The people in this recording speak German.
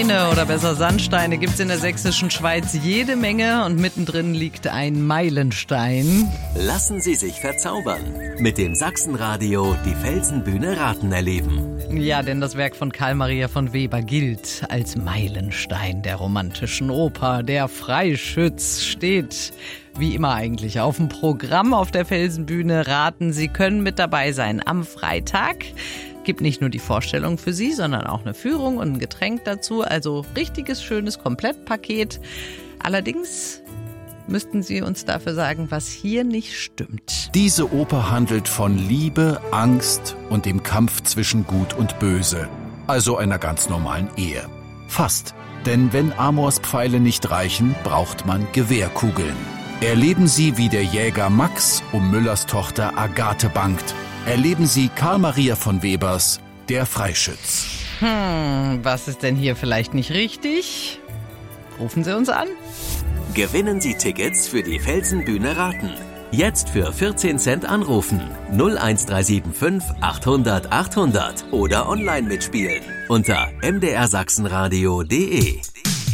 Steine oder besser Sandsteine gibt's in der sächsischen Schweiz jede Menge und mittendrin liegt ein Meilenstein. Lassen Sie sich verzaubern. Mit dem Sachsenradio die Felsenbühne Raten erleben. Ja, denn das Werk von Karl Maria von Weber gilt als Meilenstein der romantischen Oper. Der Freischütz steht wie immer eigentlich auf dem Programm auf der Felsenbühne Raten. Sie können mit dabei sein am Freitag. Gibt nicht nur die Vorstellung für Sie, sondern auch eine Führung und ein Getränk dazu. Also richtiges, schönes Komplettpaket. Allerdings müssten Sie uns dafür sagen, was hier nicht stimmt. Diese Oper handelt von Liebe, Angst und dem Kampf zwischen Gut und Böse. Also einer ganz normalen Ehe. Fast. Denn wenn Amors Pfeile nicht reichen, braucht man Gewehrkugeln. Erleben Sie, wie der Jäger Max um Müllers Tochter Agathe bangt. Erleben Sie Karl Maria von Webers Der Freischütz. Was ist denn hier vielleicht nicht richtig? Rufen Sie uns an. Gewinnen Sie Tickets für die Felsenbühne Raten. Jetzt für 14 Cent anrufen. 01375 800 800 oder online mitspielen unter mdrsachsenradio.de.